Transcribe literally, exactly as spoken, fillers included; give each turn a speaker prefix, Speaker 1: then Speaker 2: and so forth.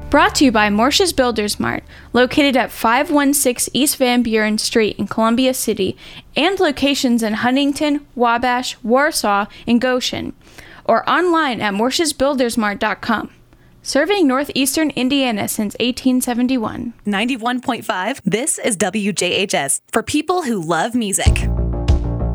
Speaker 1: Brought to you by Morsches Builders Mart, located at five one six East Van Buren Street in Columbia City, and locations in Huntington, Wabash, Warsaw, and Goshen, or online at morsches builders mart dot com. Serving northeastern Indiana since eighteen seventy-one.
Speaker 2: ninety-one point five, this is W J H S, for people who love music.